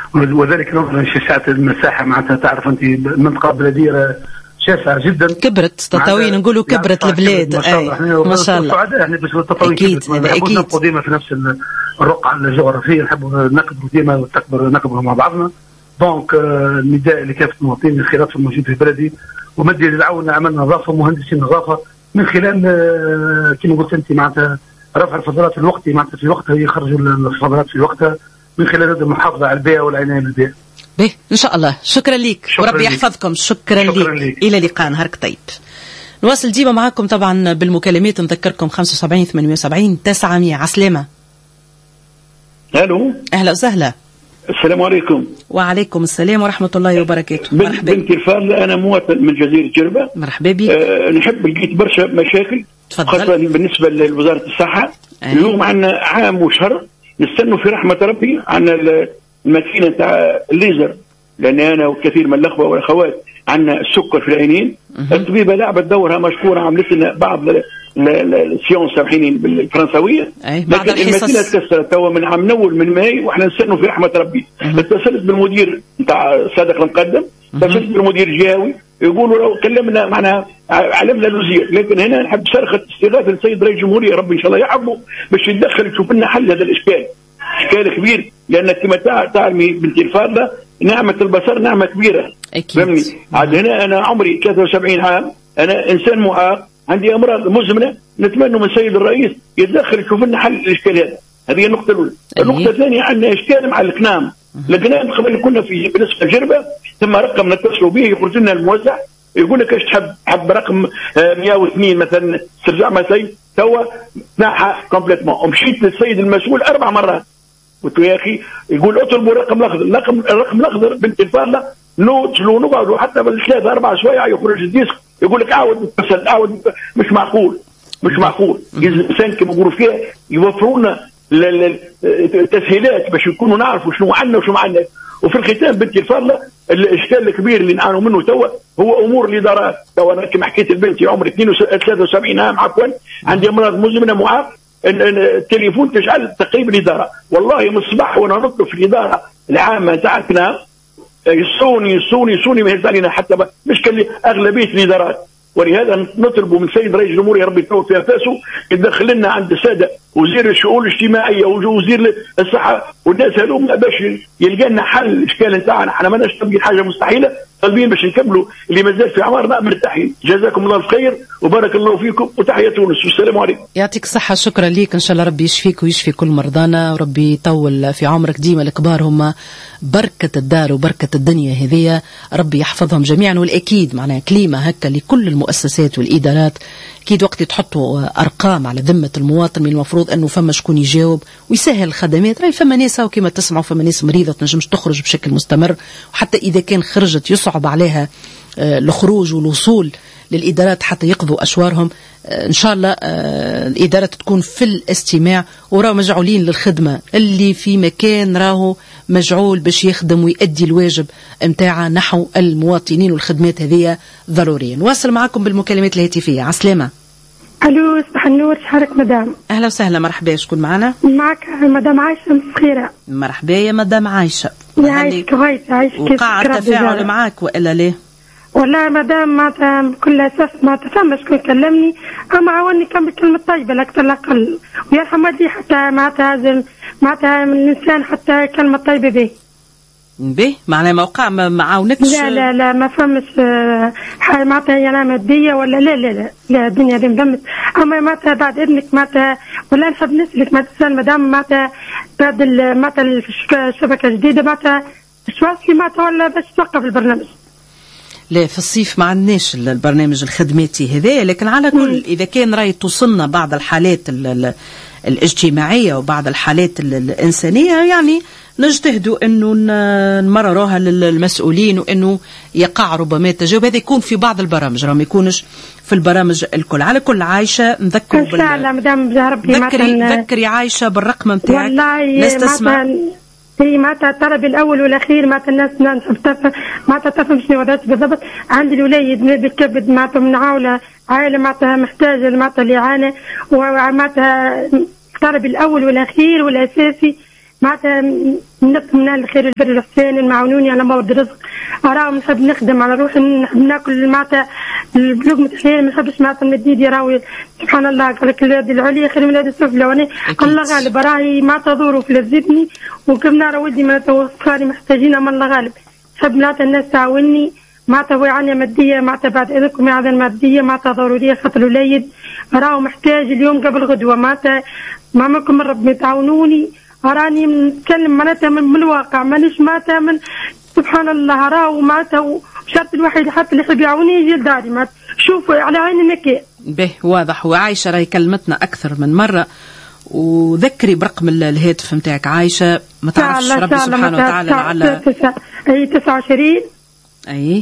وذلك نظرا لشاسعة المساحة معناتها تعرف أنت منطقة بلدية شاسعة جدا، كبرت تطاوين نقولوا كبرت البلاد. ما شاء الله ما شاء الله سعداء احنا باش التطاوين اكيد اكيد نبقوا ديما في نفس الرقعة الجغرافية، نحبوا نكبروا ديما نكبروا مع بعضنا. دونك النداء لكافة المواطنين الخلاف الموجود في بلدي، ومدي للعون عمل نظافة مهندسين نظافة من خلال كما قلت أنت معناتها رفع الفضلات الوقتي معناتها في وقتها يخرجوا الفضلات في وقتها من خلال هذه المحافظة على البيئة والعناية بالبيئة. به إن شاء الله. شكرا ليك وربي يحفظكم. شكرا ليك. إلى لقاء نهارك طيب. نواصل ديما معكم طبعا بالمكالمات، نذكركم 75 78 900. عسلامة. الو أهلا وسهلا. السلام عليكم. وعليكم السلام ورحمة الله وبركاته. مرحبا بنتي الفاضلة، أنا مواطن من جزيرة جربة. مرحبا بك. نحب لقيت برشا مشاكل خاصة بالنسبة لوزارة الصحة. اليوم عندنا عام وشهر نستنوا في رحمة ربي عندنا الماكينة تاع الليزر، لأن أنا وكثير من الأخوة والأخوات عندنا السكر في العينين. الطبيبة لعبت دورها مشكورة، عملت لنا بعض السيونس سامحيني بالفرنسوية، لكن الماكينة تكسرت توا من عام نول من ماي واحنا نستنوا في رحمة ربي. اتصلت بالمدير نتاع صادق المقدم، اتصلت بالمدير الجهوي، يقولوا لو كلمنا معناها علمنا الوزير، لكن هنا نحب صرخة استغاثة للسيد رئيس الجمهورية ربي إن شاء الله يحفظه باش يتدخل يشوف لنا حل هذا الإشكال. إشكال كبير، لأن كما تعلمي بنتي الفاضلة نعمة البصر نعمة كبيرة. فهمني؟ عاد هنا أنا عمري 73 عام، أنا إنسان معاق عندي أمراض مزمنة، نتمنى من السيد الرئيس يتدخل يشوف لنا حل الإشكال هذا. هذه النقطة الأولى. النقطة الثانية عندنا إشكال مع الكنام. الكنام قبل كنا في بالنسبة لجربة ثم رقم نتصلوا به يخرج لنا الموزع يقول لك ايش تحب رقم 102 مثلا ترجع مثلا توا ناحى كومبليتمون. ومشيت للسيد المسؤول 4 مرات قلت له يا اخي، يقول اطلبوا الرقم الاخضر. الرقم الاخضر بنت الفاضله نقعدوا حتى بالثلاثة 4 سوايع يخرج الديسك يقول لك عاود مش معقول. الانسان كما يقولوا فيها يوفروا لنا التسهيلات باش يكونوا نعرفوا شنو عندنا وشنو ما عندنا. وفي الختام بنتي الفاضله الاشكال الكبير اللي نعانوا منه توا هو امور الادارات. توا انا كما حكيت لبنتي عمري 73 عام عفوا، عندي امراض مزمنه معاق، التليفون تشعل تقريبا الاداره، والله من الصباح وانا نطلب في الاداره العامه تاعتنا يسوني ما يهز علينا حتى مش اغلبيه الادارات. ولهذا نطلب من سيد رئيس الجمهورية ربي يطول في أنفاسه يدخل لنا عند السادة وزير الشؤون الاجتماعية ووزير الصحة والناس هذوما باش يلقى لنا حل الإشكال نتاعنا. احنا ما نشتبقي حاجة مستحيلة، طالبين باش نكملوا اللي مازال في عمارنا مرتاحين. جزاكم الله الخير وبارك الله فيكم وتحية تونس والسلام عليكم. يعطيك الصحة. شكرا ليك. إن شاء الله ربي يشفيك ويشفي كل مرضانا وربي يطول في عمرك. ديما الكبار هم بركة الدار وبركة الدنيا هذية، ربي يحفظهم جميعا. والأكيد معناها كلمة هكا لكل المؤسسات والإدارات، أكيد وقت تحطوا أرقام على ذمة المواطن من المفروض أنه فما شكون يجاوب ويسهل الخدمات. راي فما ناس وكما تسمعوا فما ناس مريضة تنجمش تخرج بشكل مستمر، وحتى إذا كان خرجت يصعب عليها الخروج والوصول للإدارات حتى يقضوا أشوارهم. إن شاء الله الإدارات تكون في الاستماع وراو مجعولين للخدمة، اللي في مكان راهو مجعول باش يخدم ويؤدي الواجب متاعه نحو المواطنين، والخدمات هذه ضرورية. نواصل معكم بالمكالمات الهاتفية. عسلامة. الو صباح النور، شحالك مدام؟ اهلا وسهلا. مرحبا. شكون معنا؟ معك مدام عايشه من الصخيره. مرحبا يا مدام عايشه. يعيشك غايت عايشك. وقع التفاعل معك والا ليه؟ والله مدام معناتها بكل اسف ما تفهمش شكون كلمني، اما عاوني كان بكلمه طيبه لا اكثر لا اقل، ويرحم والدي حتى معناتها من الانسان حتى كلمه طيبه به. معناها موقع ما عاونكش؟ لا ما فهمش معناتها يعني ماديه ولا لا الدنيا دي مدمت. اما معناتها بعد اذنك معناتها ولا نحب نسالك معناتها مدام معناتها بعد معناتها الشبكه الجديده معناتها شواسي معناتها ولا باش توقف البرنامج؟ لا في الصيف ما عندناش البرنامج الخدماتي هذا، لكن على كل إذا كان راي توصلنا بعض الحالات الاجتماعية وبعض الحالات الإنسانية يعني نجتهدوا أنه نمرروها للمسؤولين وأنه يقع ربما التجاوب. هذا يكون في بعض البرامج، ما يكونش في البرامج الكل. على كل عايشة نذكروا إن شاء الله مدام ربي ذكري عايشة بالرقم نتاعك نستسمع. هي معناتها الطلب الاول والاخير معناتها الناس معناتها تفهم شنو وضعت بالضبط. عندي الوليد بالكبد معناتها من عائله معناتها محتاجه معناتها الاعانه، ومعناتها الطلب الاول والاخير والاساسي معناتها من الخير البر الحسين معاونوني على مورد رزق. أراهم نحب نخدم على روحي، نحب ناكل معناتها اللقمة الحلال، ما نحبش معناتها المديد يراوي. سبحان الله قال لك اليد العليا خير من اليد السفلى، وانا الله غالب راهي معناتها ظروف لزتني وكم نرى ودي معناتها وصفاري محتاجين، أما الله غالب نحب معناتها الناس تعاوني معناتها ويعاني مادية معناتها بعد إذنكم يعاني المادية معناتها ضرورية خاطر الوليد راهو محتاج اليوم قبل غدوة معناتها ما منكم ربي تعاونوني. راني نتكلم معناتها من الواقع مانيش معناتها من سبحان الله راهو معناتها شرط الوحيد حتى اللي يحب يعاوني يجي لداري معناتها شوفوا على عيني نكي به واضح. وعايشة راهي كلمتنا أكثر من مرة، وذكري برقم الهاتف نتاعك عايشة، ما تعرفش ربي سبحانه وتعالى على أي 29 أي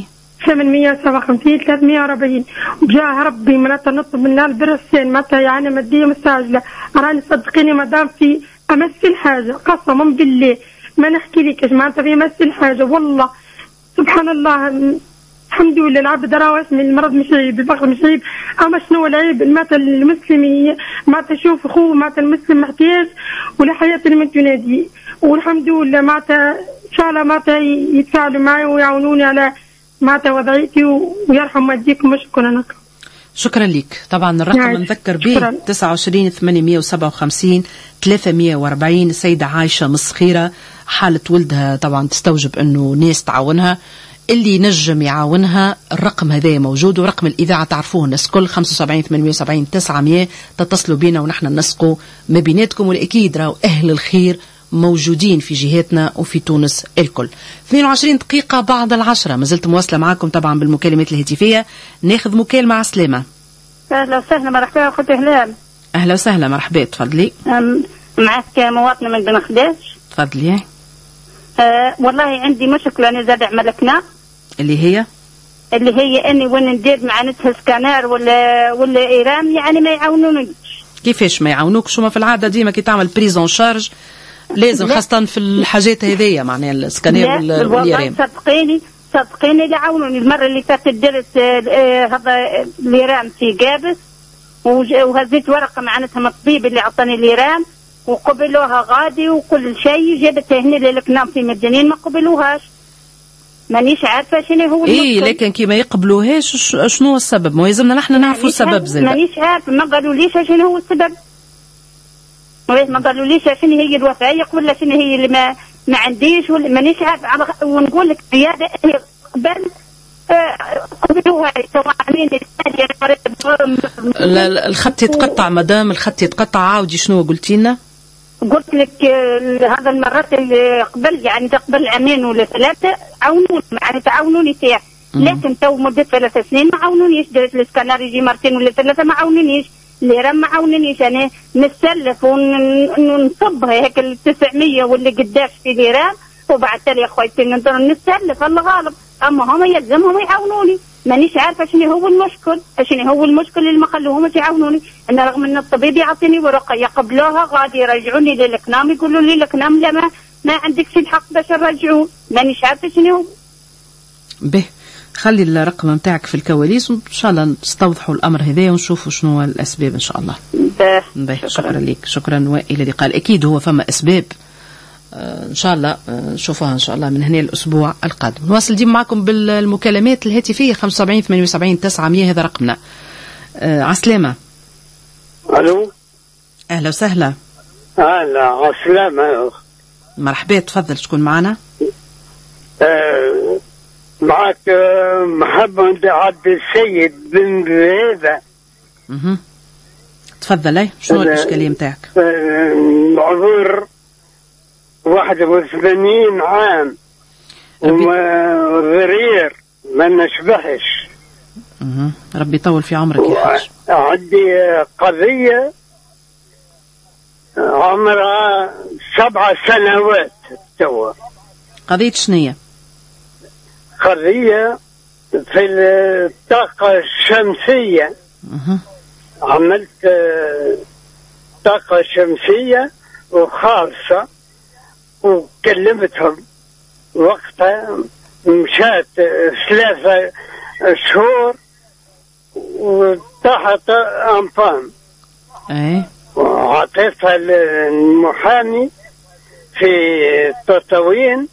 857 340 وجاه ربي معناتها نطلب من البر الحسين معناتها يعني مادية مستعجلة. راني صدقيني مدام في أمس الحاجة قسما بالله ما نحكي لك معناتها في أمس الحاجة والله سبحان الله. الحمد لله العبد راهو اسمي المرض مش عيب، الفقر مش عيب، أما شنو العيب معناتها المسلم معناتها شوف أخوه معناتها المسلم محتاج ولا حياة من تنادي. والحمد لله معناتها إن شاء الله معناتها يتفاعلوا معي ويعاونوني على معناتها وضعيتي ويرحم والديكم وشكرا لكم. شكرا لك. طبعا الرقم نذكر به 29 857 340. السيدة عايشة مصخيرة حالة ولدها طبعا تستوجب انه ناس تعاونها، اللي نجم يعاونها الرقم هذا موجود، ورقم الإذاعة تعرفوه الناس كل 75 78 900 تتصلوا بينا ونحن ننسقوا ما بيناتكم. والأكيد راهو أهل الخير موجودين في جهاتنا وفي تونس الكل. 22 دقيقة بعد 10 ما زلت مواصلة معكم طبعا بالمكالمات الهاتفية. ناخذ مكالمة مع سلامة. أهلا وسهلا مرحبا أخوتي هلال. أهلا وسهلا مرحبا تفضلي. معك مواطنة من بن خداش. تفضلي. والله عندي مشكلة أنا زاد عملكنا اللي هي أني وين ندير معناتها سكانر ولا إيران يعني ما يعاونونيش. كيفاش ما يعاونوكش؟ هما في العادة ديما كي تعمل بريزون شارج لازم خاصة في الحاجات هذية معناها السكانير والإيران. صدقيني لا عاونوني. المرة اللي فاتت درت هذا الإيران في قابس وهزيت ورقة معناتها من الطبيب اللي عطاني الإيران وقبلوها غادي وكل شيء. جابتها هنا للكنام في مجانين ما قبلوهاش. مانيش عارفة شنو هو المشكل. إيه لكن كي ما يقبلوهاش شنو السبب؟ ما يلزمنا نحن نعرفوا السبب زي مانيش عارفة. ما قالوا ليش شنو هو السبب. ما قالوا ليش شنو هي الوثائق ولا شنو هي اللي ما عنديش ولا مانيش عارفة. ونقول لك عيادة قبل قبلوها سواء مين الخط يتقطع مدام الخط يتقطع. عاودي شنو قلتي لنا؟ قلت لك هذا المرات اللي قبل يعني تقبل عامين ولا ثلاثة عاونوني يعني تعاونوني فيها. لكن تو مدة 3 سنين ما عاونونيش. درت الاسكانر يجي مرتين ولا 3 ما عاونونيش. الإيران ما عاونونيش. أنا نستلف ونصبها هيك 900 واللي قداش في الإيران وبعد تالي يا اخواتي نستلف الله غالب. اما هم يلزمهم يعاونوني. مانيش عارفه شنو هو المشكل اللي ما خلوهمش يعاونوني. انا رغم ان الطبيب يعطيني ورقه يقبلوها غادي يرجعوني للكنام يقولوا لي الكنام لا ما عندكش الحق باش نرجعوه. مانيش عارفه شنو هو. به خلي الرقم نتاعك في الكواليس وان شاء الله نستوضحوا الامر هذا ونشوفوا شنو الاسباب ان شاء الله. به شكرا لك. شكرا. وائل الذي قال اكيد هو فما اسباب ان شاء الله نشوفها ان شاء الله من هنا الاسبوع القادم. نواصل ديما معكم بالمكالمات الهاتفيه 75 78 900 هذا رقمنا. عسلامة. الو. اهلا وسهلا. اهلا عسلامة. مرحبا تفضل. شكون معنا؟ معك محمد عبد السيد بن ريبة. تفضل. شنو الاشكاليه نتاعك؟ عمر 81 عام وضرير ما نشبهش. ربي يطول في عمرك يا حاج. عندي قضية عمرها 7 سنوات توا. قضية شنية؟ قضية في الطاقة الشمسية. عملت طاقة شمسية وخاصة وكلمتهم وقتها. مشات 3 شهور وطاحت أنفام. ايه وعطيتها للمحامي في تطاوين،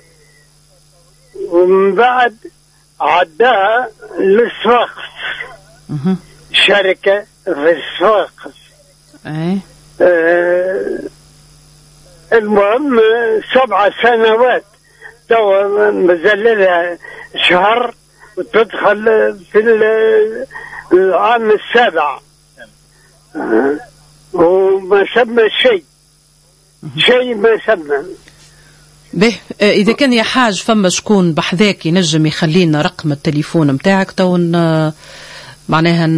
ومن بعد عداها للصفاقس، شركة في الصفاقس. المهم 7 سنوات، تو مازال شهر وتدخل في العام السابع، وما سمى شيء ما سمى به. إذا كان يا حاج فما شكون بحذاك ينجم يخلينا رقم التليفون متاعك تو معناها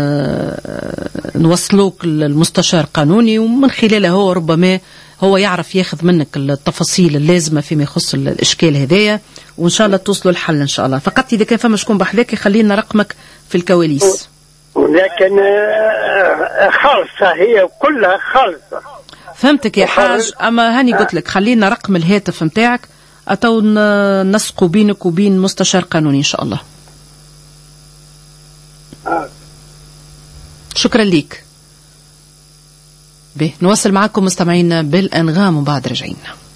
نوصلوك للمستشار قانوني، ومن خلاله هو ربما هو يعرف ياخذ منك التفاصيل اللازمة فيما يخص الإشكال هذايا، وإن شاء الله توصلوا الحل إن شاء الله. فقط إذا كان فما شكون بحذاك يخلينا رقمك في الكواليس. ولكن خالصة، هي كلها خالصة. فهمتك يا حاج، أما هاني قلت لك خلينا رقم الهاتف متاعك أتو نسقوا بينك وبين مستشار قانوني إن شاء الله. شكرا ليك. نواصل معكم مستمعينا بالأنغام وبعد رجعينا.